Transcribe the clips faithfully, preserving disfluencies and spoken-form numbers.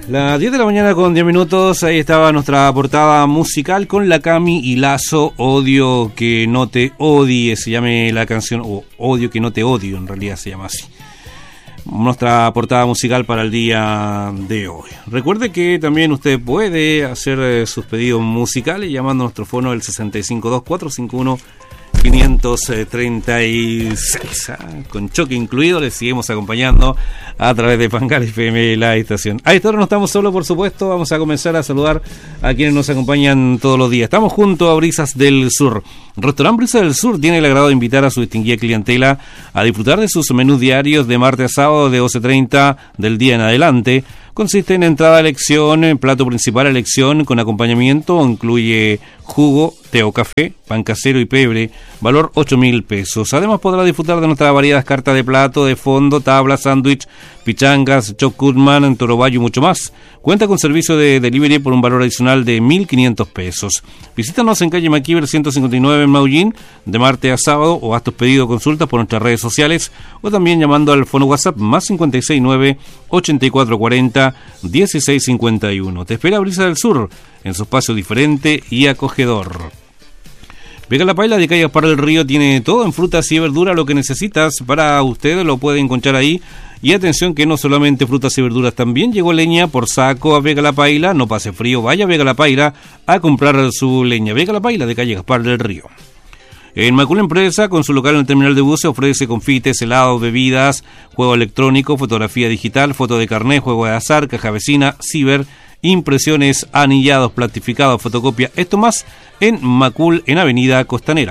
Las diez de la mañana con diez minutos, ahí estaba nuestra portada musical con la Cami y Lazo, Odio que no te odie, se llame la canción, o Odio que no te odio, en realidad se llama así. Nuestra portada musical para el día de hoy. Recuerde que también usted puede hacer sus pedidos musicales llamando a nuestro fono el seis cinco dos cuatro cinco uno cinco tres seis, ¿eh? Con choque incluido, les seguimos acompañando a través de Pangal F M, la estación. A esta hora no estamos solos, por supuesto, vamos a comenzar a saludar a quienes nos acompañan todos los días. Estamos junto a Brisas del Sur. Restaurante Brisas del Sur tiene el agrado de invitar a su distinguida clientela a disfrutar de sus menús diarios de martes a sábado de doce treinta del día en adelante. Consiste en entrada a elección, en plato principal a elección con acompañamiento, incluye jugo, té o café, pan casero y pebre, valor ocho mil pesos. Además podrá disfrutar de nuestras variadas cartas de plato, de fondo, tablas, sándwich, pichangas, choc Kutman, torobayo y mucho más. Cuenta con servicio de delivery por un valor adicional de mil quinientos pesos. Visítanos en calle Maquiver ciento cincuenta y nueve en Maullín, de martes a sábado, o haz tus pedidos o consultas por nuestras redes sociales, o también llamando al fono WhatsApp más cincuenta y seis nueve ochenta y cuatro cuarenta dieciséis cincuenta y uno. Te espera Brisa del Sur en su espacio diferente y acogedor. Vega La Paila de calle Gaspar del Río tiene todo en frutas y verduras, lo que necesitas para usted lo puede encontrar ahí. Y atención que no solamente frutas y verduras, también llegó leña por saco a Vega La Paila. No pase frío, vaya a Vega La Paila a comprar su leña. Vega La Paila de calle Gaspar del Río. En Macul Empresa, con su local en el terminal de buses, ofrece confites, helados, bebidas, juego electrónico, fotografía digital, foto de carnet, juego de azar, caja vecina, ciber, impresiones, anillados, plastificados, fotocopia. Esto más en Macul, en Avenida Costanera.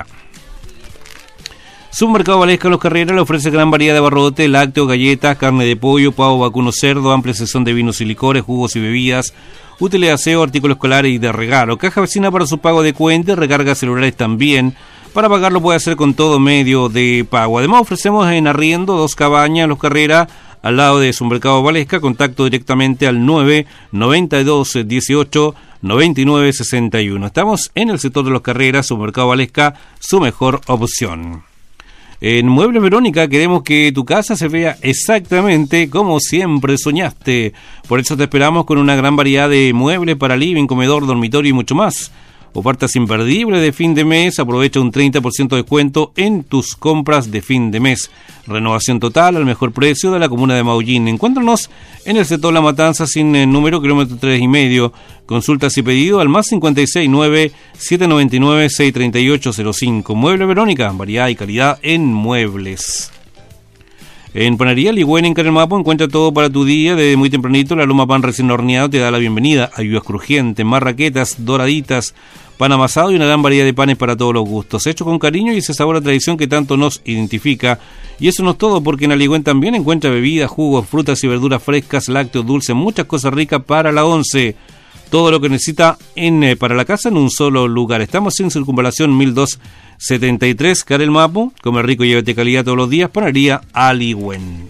Supermercado Valesca Los Carreras le ofrece gran variedad de abarrotes, lácteos, galletas, carne de pollo, pavo, vacuno, cerdo, amplia sección de vinos y licores, jugos y bebidas, útiles de aseo, artículos escolares y de regalo. Caja vecina para su pago de cuenta, recargas celulares también. Para pagarlo puede hacer con todo medio de pago. Además ofrecemos en arriendo dos cabañas Los Carreras al lado de Supermercado Valesca. Contacto directamente al nueve noventa y dos dieciocho noventa y nueve sesenta y uno. Estamos en el sector de Los Carreras, Supermercado Valesca, su mejor opción. En Muebles Verónica queremos que tu casa se vea exactamente como siempre soñaste. Por eso te esperamos con una gran variedad de muebles para living, comedor, dormitorio y mucho más. Ofertas imperdibles de fin de mes, aprovecha un treinta por ciento de descuento en tus compras de fin de mes. Renovación total al mejor precio de la comuna de Maullín. Encuéntranos en el sector La Matanza sin el número, kilómetro tres y medio. Consultas y pedido al más cincuenta y seis nueve siete noventa y nueve seis treinta y ocho cero cinco. Mueble Verónica, variedad y calidad en muebles. En Panadería Ligüen en Carelmapo encuentra todo para tu día. Desde muy tempranito la loma pan recién horneado te da la bienvenida. Ayudas crujientes, marraquetas, doraditas, pan amasado y una gran variedad de panes para todos los gustos. Hecho con cariño y ese sabor a tradición que tanto nos identifica. Y eso no es todo, porque en Aligüen también encuentra bebidas, jugos, frutas y verduras frescas, lácteos, dulces, muchas cosas ricas para la once. Todo lo que necesita en, eh, para la casa en un solo lugar. Estamos en Circunvalación mil doscientos setenta y tres, Carelmapo. Come rico y llévate calidad todos los días. Panadería Aligüen.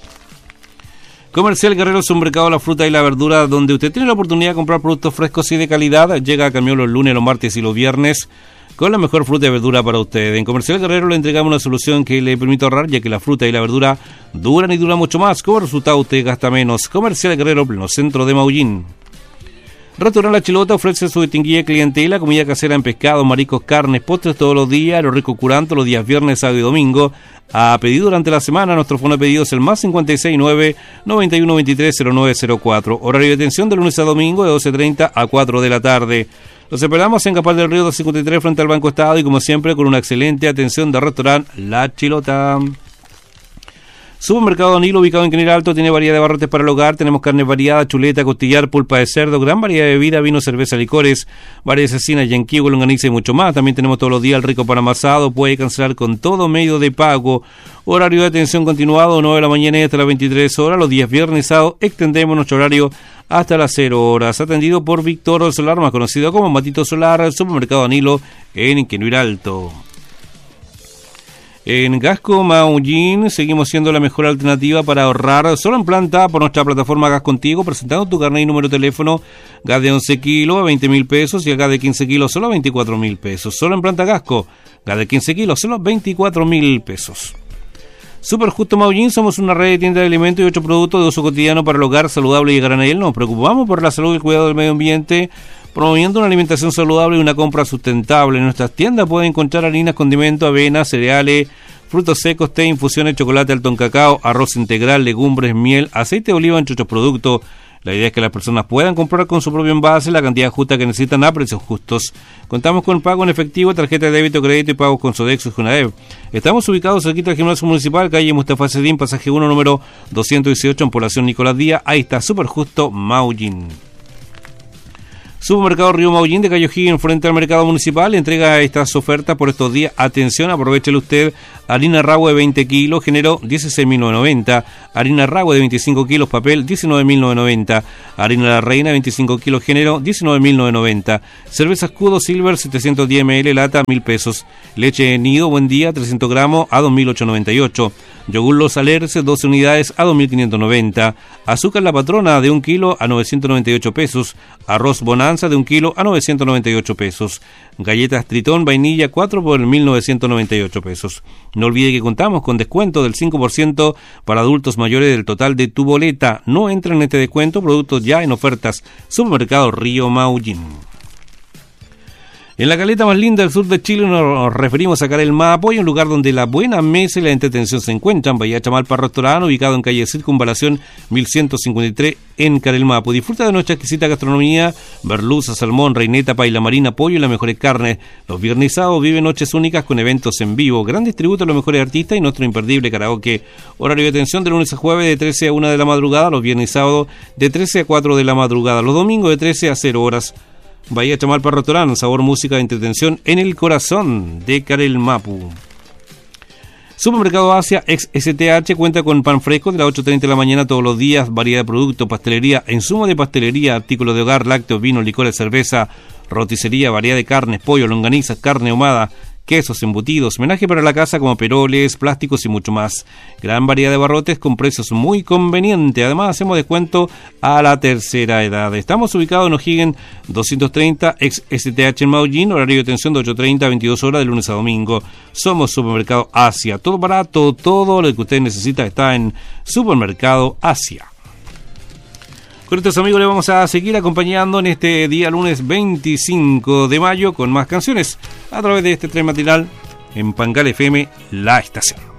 Comercial Guerrero, Supermercado La Fruta y la Verdura, donde usted tiene la oportunidad de comprar productos frescos y de calidad. Llega a camión los lunes, los martes y los viernes con la mejor fruta y verdura para usted. En Comercial Guerrero le entregamos una solución que le permite ahorrar, ya que la fruta y la verdura duran y duran mucho más. Como resultado usted gasta menos. Comercial Guerrero, pleno centro de Maullín. Restaurante La Chilota ofrece su distinguida clientela, comida casera en pescado, mariscos, carnes, postres todos los días, los ricos curantos los días viernes, sábado y domingo. A pedido durante la semana, nuestro fono de pedidos es el más cincuenta y seis nueve noventa y uno veintitrés cero nueve cero cuatro. Horario de atención de lunes a domingo de doce treinta a cuatro de la tarde. Los esperamos en Capal del Río doscientos cincuenta y tres frente al Banco Estado y como siempre con una excelente atención del restaurante La Chilota. Supermercado Nilo, ubicado en Canil Alto, tiene variedad de abarrotes para el hogar. Tenemos carne variada, chuleta, costillar, pulpa de cerdo, gran variedad de bebida, vino, cerveza, licores, varias cecinas, yanquigo, longaniza y mucho más. También tenemos todos los días el rico pan amasado. Puede cancelar con todo medio de pago. Horario de atención continuado, nueve de la mañana y hasta las veintitrés horas. Los días viernes y sábado extendemos nuestro horario hasta las cero horas. Atendido por Víctor Solar, más conocido como Matito Solar, Supermercado Nilo en Canil Alto. En Gasco Maullín seguimos siendo la mejor alternativa para ahorrar solo en planta por nuestra plataforma Gas Contigo, presentando tu carnet y número de teléfono. Gas de once kilos a veinte mil pesos y el gas de quince kilos solo a veinticuatro mil pesos. Solo en planta Gasco, gas de quince kilos solo veinticuatro mil pesos. Super Justo Maullín, somos una red de tiendas de alimentos y otros productos de uso cotidiano para el hogar saludable y a granel. Nos preocupamos por la salud y el cuidado del medio ambiente, promoviendo una alimentación saludable y una compra sustentable. En nuestras tiendas pueden encontrar harinas, condimentos, avena, cereales, frutos secos, té, infusiones, chocolate alto en cacao, arroz integral, legumbres, miel, aceite de oliva, entre otros productos. La idea es que las personas puedan comprar con su propio envase la cantidad justa que necesitan a precios justos. Contamos con pago en efectivo, tarjeta de débito, crédito y pagos con Sodexo y Junadev. Estamos ubicados cerquita del Gimnasio Municipal, calle Mustafa Sedín, pasaje uno, número doscientos dieciocho, en población Nicolás Díaz. Ahí está, Super Justo Maullín. Supermercado Río Maullín de Cayo Higgins, frente al mercado municipal, entrega estas ofertas por estos días. Atención, aprovechele usted. Harina Ragua de veinte kilos, género dieciséis mil novecientos noventa. Harina Ragua de veinticinco kilos, papel diecinueve mil novecientos noventa. Harina La Reina de veinticinco kilos, género diecinueve mil novecientos noventa. Cerveza Escudo Silver setecientos diez mililitros, lata mil pesos. Leche Nido Buen Día trescientos gramos a dos mil ochocientos noventa y ocho. Yogur Los Alerces doce unidades a dos mil quinientos noventa. Azúcar La Patrona de un kilo a novecientos noventa y ocho pesos. Arroz Bonanza de un kilo a novecientos noventa y ocho pesos. Galletas Tritón Vainilla cuatro por mil novecientos noventa y ocho pesos. No olvide que contamos con descuento del cinco por ciento para adultos mayores del total de tu boleta. No entra en este descuento productos ya en ofertas. Supermercado Río Maullín. En la caleta más linda del sur de Chile nos referimos a Carel Mappo, un lugar donde la buena mesa y la entretención se encuentran. Bahía Chamalpa Restaurante, ubicado en calle Circunvalación mil ciento cincuenta y tres en Carel Mappo. Disfruta de nuestra exquisita gastronomía, merluza, salmón, reineta, paila marina, pollo y las mejores carnes. Los viernes y sábados vive noches únicas con eventos en vivo, grandes tributos a los mejores artistas y nuestro imperdible karaoke. Horario de atención de lunes a jueves de trece a una de la madrugada, los viernes y sábados de trece a cuatro de la madrugada, los domingos de trece a cero horas. Bahía Chamalpa Restaurante, sabor, música de entretención en el corazón de Carel Mappo. Supermercado Asia ex S T H cuenta con pan fresco de las ocho treinta de la mañana todos los días, variedad de productos, pastelería, insumo de pastelería, artículos de hogar, lácteos, vino, licores, cerveza, roticería, variedad de carnes, pollo, longanizas, carne ahumada, quesos, embutidos, menaje para la casa como peroles, plásticos y mucho más. Gran variedad de barrotes con precios muy convenientes. Además hacemos descuento a la tercera edad. Estamos ubicados en O'Higgins doscientos treinta, ex S T H en Maullín, horario de atención de ocho treinta a veintidós horas de lunes a domingo. Somos Supermercado Asia. Todo barato, todo lo que usted necesita está en Supermercado Asia. Con estos amigos le vamos a seguir acompañando en este día lunes veinticinco de mayo con más canciones a través de este tren matinal en Pangal F M, La Estación.